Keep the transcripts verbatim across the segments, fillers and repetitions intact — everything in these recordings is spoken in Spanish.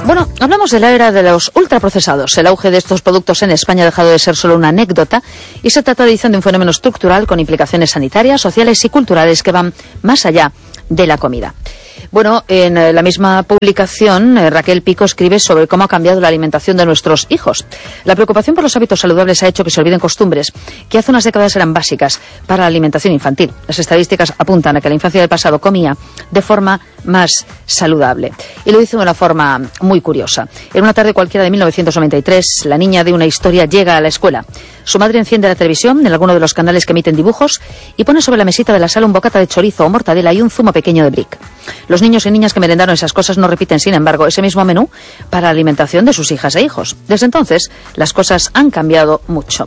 Bueno, hablamos de la era de los ultraprocesados. El auge de estos productos en España ha dejado de ser solo una anécdota y se trata, dicen, de un fenómeno estructural con implicaciones sanitarias, sociales y culturales que van más allá de la comida. Bueno, en la misma publicación, Raquel Pico escribe sobre cómo ha cambiado la alimentación de nuestros hijos. La preocupación por los hábitos saludables ha hecho que se olviden costumbres que hace unas décadas eran básicas para la alimentación infantil. Las estadísticas apuntan a que la infancia del pasado comía de forma más saludable. Y lo hizo de una forma muy curiosa. En una tarde cualquiera de mil novecientos noventa y tres, la niña de una historia llega a la escuela. Su madre enciende la televisión en alguno de los canales que emiten dibujos y pone sobre la mesita de la sala un bocata de chorizo o mortadela y un zumo pequeño de brick. Los niños y niñas que merendaron esas cosas no repiten, sin embargo, ese mismo menú para la alimentación de sus hijas e hijos. Desde entonces, las cosas han cambiado mucho.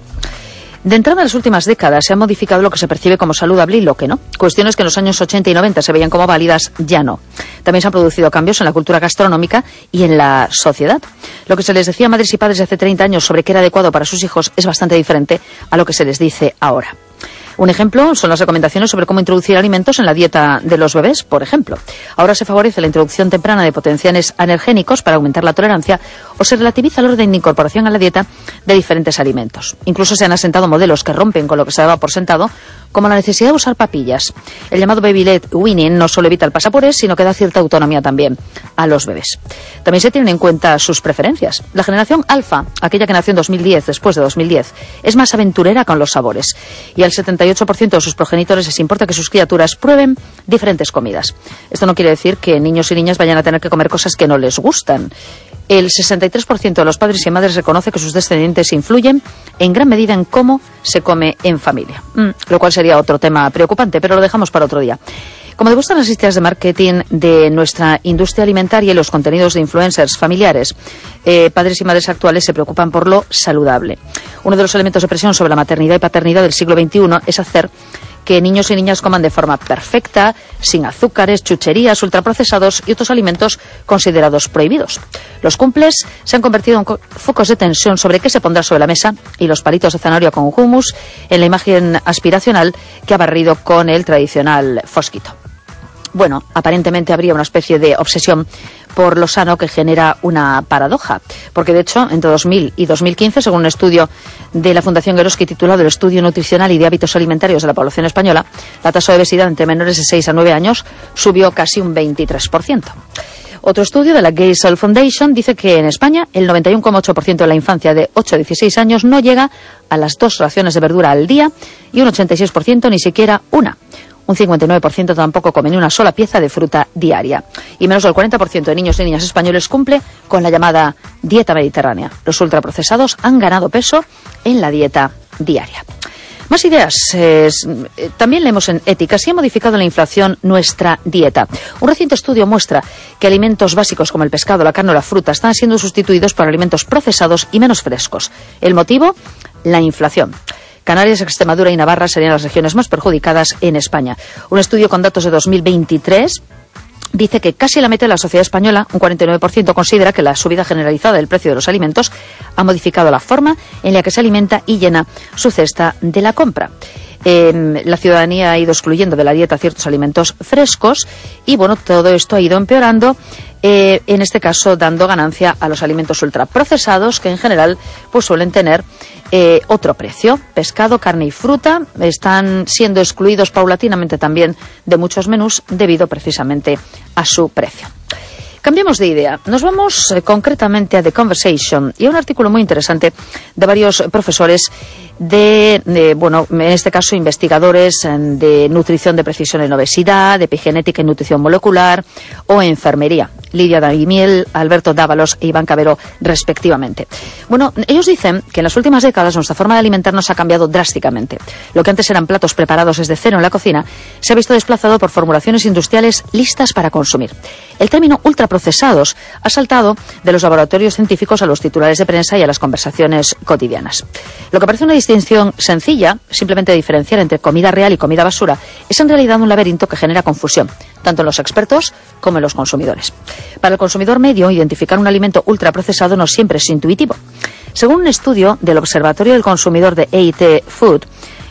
De entrada en las últimas décadas se ha modificado lo que se percibe como saludable y lo que no. Cuestiones que en los años ochenta y noventa se veían como válidas, ya no. También se han producido cambios en la cultura gastronómica y en la sociedad. Lo que se les decía a madres y padres de hace treinta años sobre qué era adecuado para sus hijos es bastante diferente a lo que se les dice ahora. Un ejemplo son las recomendaciones sobre cómo introducir alimentos en la dieta de los bebés, por ejemplo. Ahora se favorece la introducción temprana de potenciales alergénicos para aumentar la tolerancia o se relativiza el orden de incorporación a la dieta de diferentes alimentos. Incluso se han asentado modelos que rompen con lo que se daba por sentado, como la necesidad de usar papillas. El llamado baby led weaning no solo evita el pasapurés, sino que da cierta autonomía también a los bebés. También se tienen en cuenta sus preferencias. La generación alfa, aquella que nació en dos mil diez, después de dos mil diez, es más aventurera con los sabores. Y al setenta y ocho por ciento de sus progenitores les importa que sus criaturas prueben diferentes comidas. Esto no quiere decir que niños y niñas vayan a tener que comer cosas que no les gustan. El sesenta y tres por ciento de los padres y madres reconoce que sus descendientes influyen en gran medida en cómo se come en familia. Mm, lo cual sería otro tema preocupante, pero lo dejamos para otro día. Como degustan las historias de marketing de nuestra industria alimentaria y los contenidos de influencers familiares, eh, padres y madres actuales se preocupan por lo saludable. Uno de los elementos de presión sobre la maternidad y paternidad del siglo veintiuno es hacer que niños y niñas coman de forma perfecta, sin azúcares, chucherías, ultraprocesados y otros alimentos considerados prohibidos. Los cumples se han convertido en focos de tensión sobre qué se pondrá sobre la mesa y los palitos de zanahoria con hummus en la imagen aspiracional que ha barrido con el tradicional fosquito. Bueno, aparentemente habría una especie de obsesión por lo sano que genera una paradoja, porque de hecho entre dos mil y dos mil quince, según un estudio de la Fundación Eroski titulado El Estudio Nutricional y de Hábitos Alimentarios de la Población Española, la tasa de obesidad entre menores de seis a nueve años subió casi un veintitrés por ciento. Otro estudio de la Geisel Foundation dice que en España el noventa y uno coma ocho por ciento de la infancia de ocho a dieciséis años no llega a las dos raciones de verdura al día y un ochenta y seis por ciento ni siquiera una. Un cincuenta y nueve por ciento tampoco come ni una sola pieza de fruta diaria. Y menos del cuarenta por ciento de niños y niñas españoles cumple con la llamada dieta mediterránea. Los ultraprocesados han ganado peso en la dieta diaria. Más ideas. Eh, también leemos en Ética. Si ha modificado la inflación nuestra dieta. Un reciente estudio muestra que alimentos básicos como el pescado, la carne o la fruta están siendo sustituidos por alimentos procesados y menos frescos. ¿El motivo? La inflación. Canarias, Extremadura y Navarra serían las regiones más perjudicadas en España. Un estudio con datos de dos mil veintitrés dice que casi la mitad de la sociedad española, un cuarenta y nueve por ciento, considera que la subida generalizada del precio de los alimentos ha modificado la forma en la que se alimenta y llena su cesta de la compra. Eh, la ciudadanía ha ido excluyendo de la dieta ciertos alimentos frescos y, bueno, todo esto ha ido empeorando, eh, en este caso dando ganancia a los alimentos ultraprocesados que en general pues suelen tener eh, otro precio. Pescado, carne y fruta están siendo excluidos paulatinamente también de muchos menús debido precisamente a su precio. Cambiemos de idea. Nos vamos eh, concretamente a The Conversation y a un artículo muy interesante de varios profesores de, de, bueno, en este caso investigadores de nutrición de precisión en obesidad, de epigenética y nutrición molecular o enfermería. Lidia Daimiel, Alberto Dávalos e Iván Cabero, respectivamente. Bueno, ellos dicen que en las últimas décadas nuestra forma de alimentarnos ha cambiado drásticamente. Lo que antes eran platos preparados desde cero en la cocina se ha visto desplazado por formulaciones industriales listas para consumir. El término ultraprocesados ha saltado de los laboratorios científicos a los titulares de prensa y a las conversaciones cotidianas. Lo que parece una distinción sencilla, simplemente diferenciar entre comida real y comida basura, es en realidad un laberinto que genera confusión, tanto en los expertos como en los consumidores. Para el consumidor medio, identificar un alimento ultraprocesado no siempre es intuitivo. Según un estudio del Observatorio del Consumidor de E I T Food,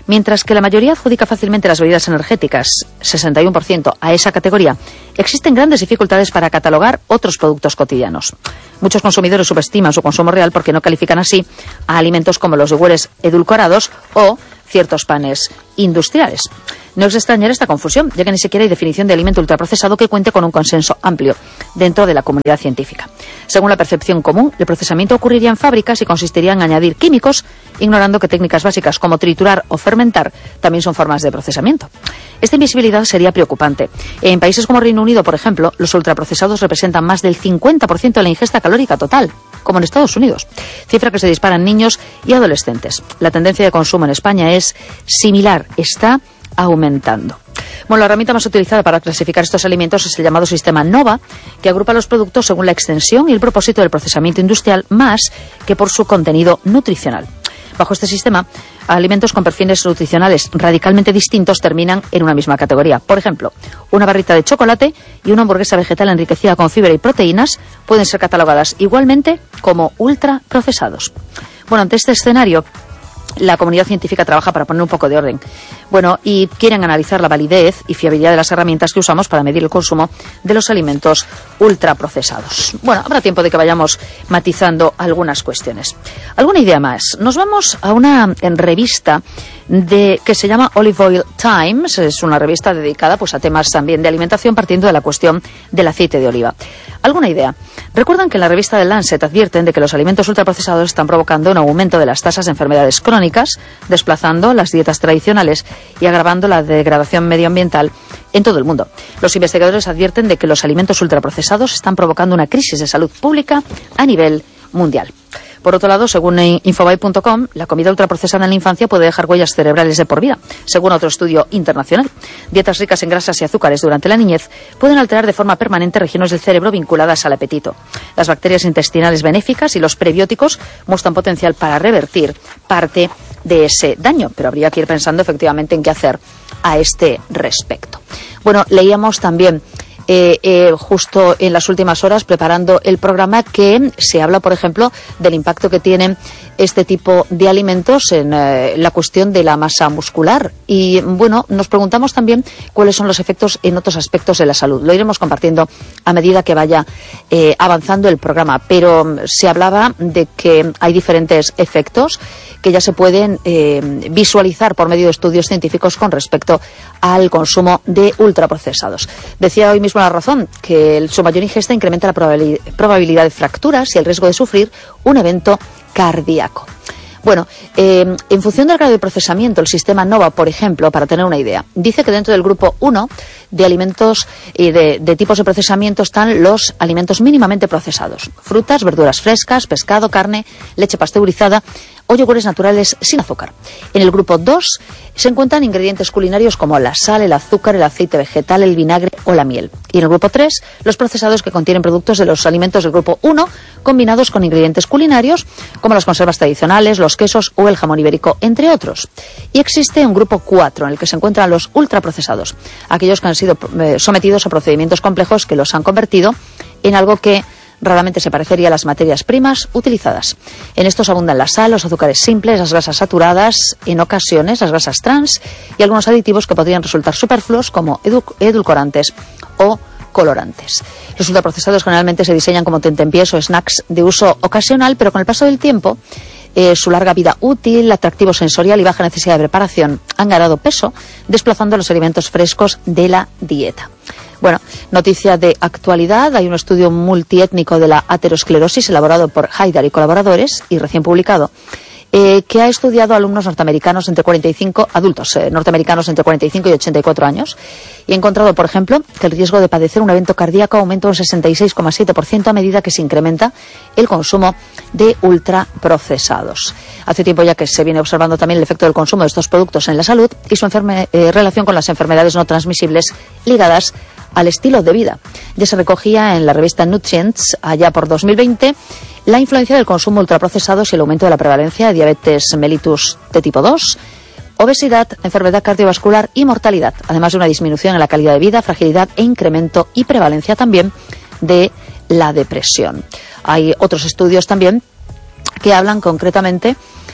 Mientras que la mayoría adjudica fácilmente las bebidas energéticas, sesenta y uno por ciento, a esa categoría, existen grandes dificultades para catalogar otros productos cotidianos. Muchos consumidores subestiman su consumo real porque no califican así a alimentos como los yogures edulcorados o ciertos panes industriales. No es de extrañar esta confusión, ya que ni siquiera hay definición de alimento ultraprocesado que cuente con un consenso amplio dentro de la comunidad científica. Según la percepción común, el procesamiento ocurriría en fábricas y consistiría en añadir químicos, ignorando que técnicas básicas como triturar o fermentar también son formas de procesamiento. Esta invisibilidad sería preocupante. En países como Reino Unido, por ejemplo, los ultraprocesados representan más del cincuenta por ciento de la ingesta calórica total, como en Estados Unidos, cifra que se dispara en niños y adolescentes. La tendencia de consumo en España es similar, está aumentando. Bueno, la herramienta más utilizada para clasificar estos alimentos es el llamado sistema NOVA, que agrupa los productos según la extensión y el propósito del procesamiento industrial más que por su contenido nutricional. Bajo este sistema, alimentos con perfiles nutricionales radicalmente distintos terminan en una misma categoría. Por ejemplo, una barrita de chocolate y una hamburguesa vegetal enriquecida con fibra y proteínas pueden ser catalogadas igualmente como ultraprocesados. Bueno, ante este escenario, la comunidad científica trabaja para poner un poco de orden. Bueno, y quieren analizar la validez y fiabilidad de las herramientas que usamos para medir el consumo de los alimentos ultraprocesados. Bueno, habrá tiempo de que vayamos matizando algunas cuestiones. ¿Alguna idea más? Nos vamos a una en revista de que se llama Olive Oil Times. Es una revista dedicada pues a temas también de alimentación, partiendo de la cuestión del aceite de oliva. ¿Alguna idea? Recuerdan que en la revista de Lancet advierten de que los alimentos ultraprocesados están provocando un aumento de las tasas de enfermedades crónicas, desplazando las dietas tradicionales y agravando la degradación medioambiental en todo el mundo. Los investigadores advierten de que los alimentos ultraprocesados están provocando una crisis de salud pública a nivel mundial. Por otro lado, según Infobae punto com, la comida ultraprocesada en la infancia puede dejar huellas cerebrales de por vida, según otro estudio internacional. Dietas ricas en grasas y azúcares durante la niñez pueden alterar de forma permanente regiones del cerebro vinculadas al apetito. Las bacterias intestinales benéficas y los prebióticos muestran potencial para revertir parte de ese daño, pero habría que ir pensando efectivamente en qué hacer a este respecto. Bueno, leíamos también Eh, eh, justo en las últimas horas preparando el programa que se habla, por ejemplo, del impacto que tienen este tipo de alimentos en eh, la cuestión de la masa muscular. Y bueno, nos preguntamos también cuáles son los efectos en otros aspectos de la salud. Lo iremos compartiendo a medida que vaya eh, avanzando el programa, pero se hablaba de que hay diferentes efectos que ya se pueden eh, visualizar por medio de estudios científicos con respecto al consumo de ultraprocesados. Decía hoy mismo La Razón que el, su mayor ingesta incrementa la probabilidad, probabilidad de fracturas y el riesgo de sufrir un evento cardíaco. Bueno, eh, en función del grado de procesamiento, el sistema NOVA, por ejemplo, para tener una idea, dice que dentro del grupo uno de alimentos y de, de tipos de procesamiento están los alimentos mínimamente procesados: frutas, verduras frescas, pescado, carne, leche pasteurizada o yogures naturales sin azúcar. En el grupo dos se encuentran ingredientes culinarios como la sal, el azúcar, el aceite vegetal, el vinagre o la miel. Y en el grupo tres, los procesados que contienen productos de los alimentos del grupo uno combinados con ingredientes culinarios como las conservas tradicionales, los quesos o el jamón ibérico, entre otros. Y existe un grupo cuatro en el que se encuentran los ultraprocesados, aquellos que han sido eh, sometidos a procedimientos complejos que los han convertido en algo que raramente se parecería a las materias primas utilizadas. En estos abundan la sal, los azúcares simples, las grasas saturadas, en ocasiones las grasas trans y algunos aditivos que podrían resultar superfluos como edu- edulcorantes o colorantes. Los ultraprocesados generalmente se diseñan como tentempiés o snacks de uso ocasional, pero con el paso del tiempo, eh, su larga vida útil, atractivo sensorial y baja necesidad de preparación han ganado peso, desplazando los alimentos frescos de la dieta. Bueno, noticia de actualidad, hay un estudio multiétnico de la aterosclerosis elaborado por Haidar y colaboradores y recién publicado, eh, que ha estudiado a alumnos norteamericanos entre cuarenta y cinco, adultos eh, norteamericanos entre cuarenta y cinco y ochenta y cuatro años, y ha encontrado, por ejemplo, que el riesgo de padecer un evento cardíaco aumenta un sesenta y seis coma siete por ciento a medida que se incrementa el consumo de ultraprocesados. Hace tiempo ya que se viene observando también el efecto del consumo de estos productos en la salud y su enferme, eh, relación con las enfermedades no transmisibles ligadas al estilo de vida. Ya se recogía en la revista Nutrients, allá por dos mil veinte, la influencia del consumo de ultraprocesados y el aumento de la prevalencia de diabetes mellitus de tipo dos, obesidad, enfermedad cardiovascular y mortalidad, además de una disminución en la calidad de vida, fragilidad e incremento y prevalencia también de la depresión. Hay otros estudios también que hablan concretamente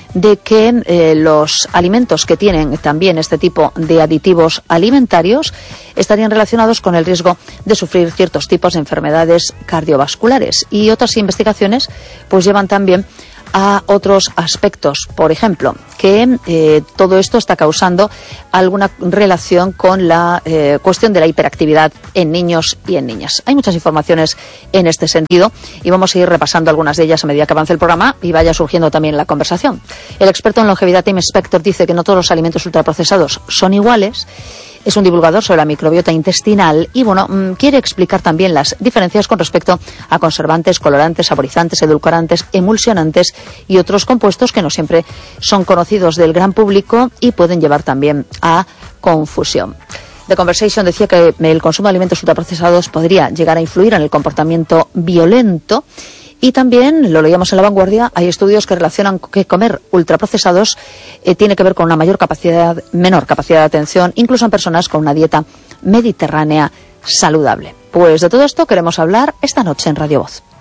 de que eh, los alimentos que tienen también este tipo de aditivos alimentarios estarían relacionados con el riesgo de sufrir ciertos tipos de enfermedades cardiovasculares. Y otras investigaciones pues llevan también a otros aspectos, por ejemplo, que eh, todo esto está causando alguna relación con la eh, cuestión de la hiperactividad en niños y en niñas. Hay muchas informaciones en este sentido y vamos a ir repasando algunas de ellas a medida que avance el programa y vaya surgiendo también la conversación. El experto en longevidad Tim Spector dice que no todos los alimentos ultraprocesados son iguales. Es un divulgador sobre la microbiota intestinal y, bueno, quiere explicar también las diferencias con respecto a conservantes, colorantes, saborizantes, edulcorantes, emulsionantes y otros compuestos que no siempre son conocidos del gran público y pueden llevar también a confusión. The Conversation decía que el consumo de alimentos ultraprocesados podría llegar a influir en el comportamiento violento. Y también, lo leíamos en La Vanguardia, hay estudios que relacionan que comer ultraprocesados eh, tiene que ver con una mayor capacidad, menor capacidad de atención, incluso en personas con una dieta mediterránea saludable. Pues de todo esto queremos hablar esta noche en Radio Voz.